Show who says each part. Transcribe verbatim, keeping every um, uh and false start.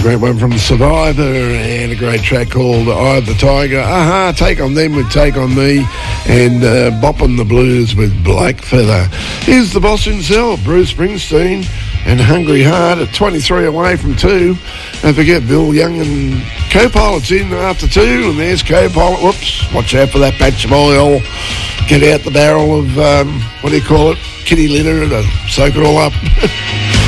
Speaker 1: great one from Survivor, and a great track called Eye of the Tiger. Aha, Take On Them with Take On Me, and uh, Boppin' the Blues with Black Feather. Here's the boss himself, Bruce Springsteen, and Hungry Heart at twenty-three away from two. Don't forget Bill Young and co-pilot's in after two, and there's co-pilot. Whoops, watch out for that batch of oil. Get out the barrel of, um, what do you call it, kitty litter to soak it all up.